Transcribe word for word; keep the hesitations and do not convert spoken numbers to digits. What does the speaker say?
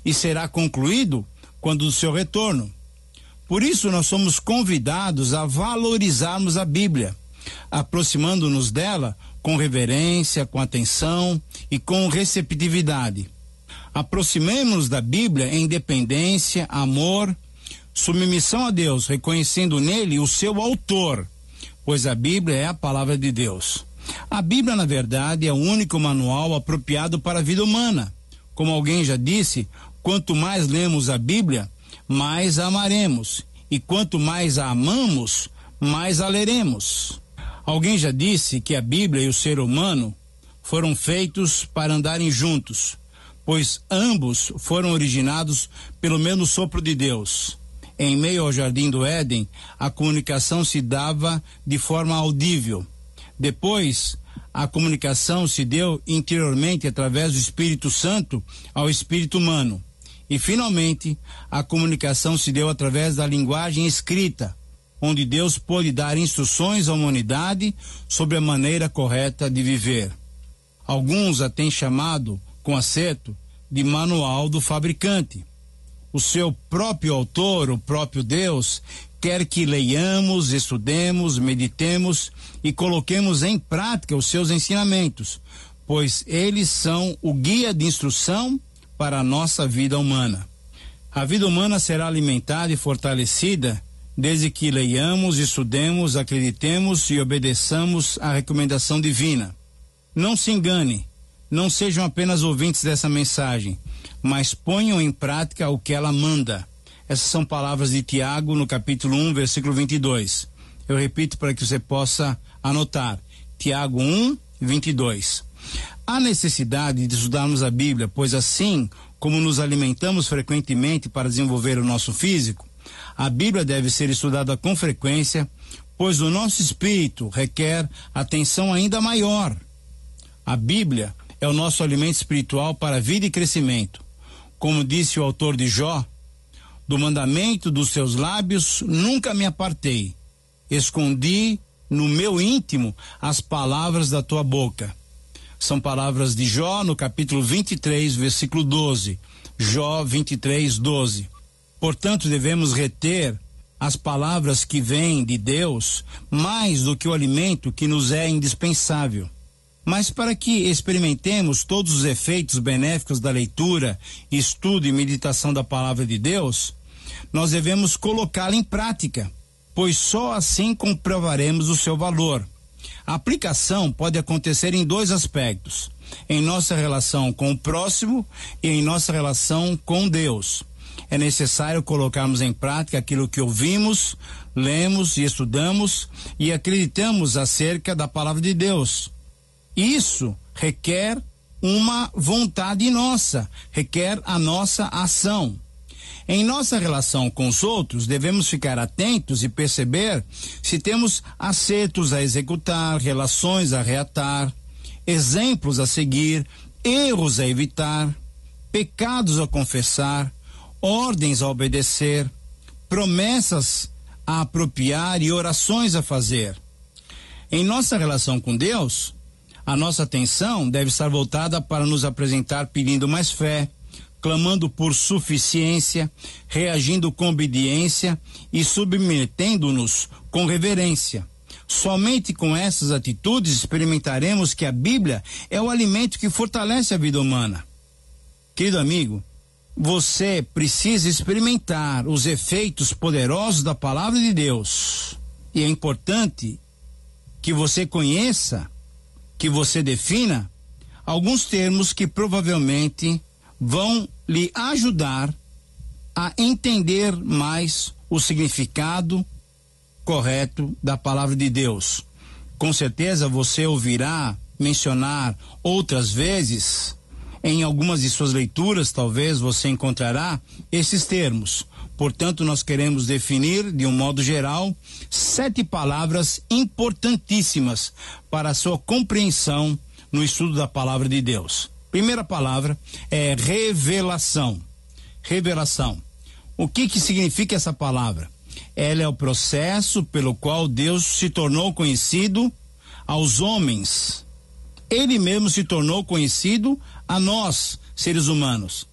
e será concluído quando do seu retorno. Por isso nós somos convidados a valorizarmos a Bíblia, aproximando-nos dela com reverência, com atenção e com receptividade. Aproximemo-nos da Bíblia em dependência, amor, submissão a Deus, reconhecendo nele o seu autor, pois a Bíblia é a palavra de Deus. A Bíblia, na verdade, é o único manual apropriado para a vida humana. Como alguém já disse, quanto mais lemos a Bíblia, mais a amaremos, e quanto mais a amamos, mais a leremos. Alguém já disse que a Bíblia e o ser humano foram feitos para andarem juntos, pois ambos foram originados pelo mesmo sopro de Deus. Em meio ao jardim do Éden, a comunicação se dava de forma audível. Depois, a comunicação se deu interiormente através do Espírito Santo ao espírito humano. E, finalmente, a comunicação se deu através da linguagem escrita, onde Deus pôde dar instruções à humanidade sobre a maneira correta de viver. Alguns a têm chamado, com acerto, de manual do fabricante. O seu próprio autor, o próprio Deus, quer que leiamos, estudemos, meditemos e coloquemos em prática os seus ensinamentos, pois eles são o guia de instrução para a nossa vida humana. A vida humana será alimentada e fortalecida desde que leiamos, estudemos, acreditemos e obedeçamos à recomendação divina. Não se engane, não sejam apenas ouvintes dessa mensagem, mas ponham em prática o que ela manda. Essas são palavras de Tiago no capítulo um, versículo vinte e dois. Eu repito para que você possa anotar. Tiago um, vinte e dois. Há necessidade de estudarmos a Bíblia, pois assim como nos alimentamos frequentemente para desenvolver o nosso físico, a Bíblia deve ser estudada com frequência, pois o nosso espírito requer atenção ainda maior. A Bíblia é o nosso alimento espiritual para a vida e crescimento. Como disse o autor de Jó, do mandamento dos seus lábios nunca me apartei, escondi no meu íntimo as palavras da tua boca. São palavras de Jó no capítulo vinte e três, versículo doze. Jó vinte e três, doze. Portanto, devemos reter as palavras que vêm de Deus mais do que o alimento que nos é indispensável. Mas para que experimentemos todos os efeitos benéficos da leitura, estudo e meditação da palavra de Deus, nós devemos colocá-la em prática, pois só assim comprovaremos o seu valor. A aplicação pode acontecer em dois aspectos: em nossa relação com o próximo e em nossa relação com Deus. É necessário colocarmos em prática aquilo que ouvimos, lemos e estudamos e acreditamos acerca da palavra de Deus. Isso requer uma vontade nossa, requer a nossa ação. Em nossa relação com os outros, devemos ficar atentos e perceber se temos acertos a executar, relações a reatar, exemplos a seguir, erros a evitar, pecados a confessar, ordens a obedecer, promessas a apropriar e orações a fazer. Em nossa relação com Deus, a nossa atenção deve estar voltada para nos apresentar pedindo mais fé, clamando por suficiência, reagindo com obediência e submetendo-nos com reverência. Somente com essas atitudes experimentaremos que a Bíblia é o alimento que fortalece a vida humana. Querido amigo, você precisa experimentar os efeitos poderosos da palavra de Deus. E é importante que você conheça, que você defina alguns termos que provavelmente vão lhe ajudar a entender mais o significado correto da palavra de Deus. Com certeza você ouvirá mencionar outras vezes, em algumas de suas leituras, talvez você encontrará esses termos. Portanto, nós queremos definir, de um modo geral, sete palavras importantíssimas para a sua compreensão no estudo da palavra de Deus. Primeira palavra é revelação. Revelação. O que que significa essa palavra? Ela é o processo pelo qual Deus se tornou conhecido aos homens. Ele mesmo se tornou conhecido a nós, seres humanos.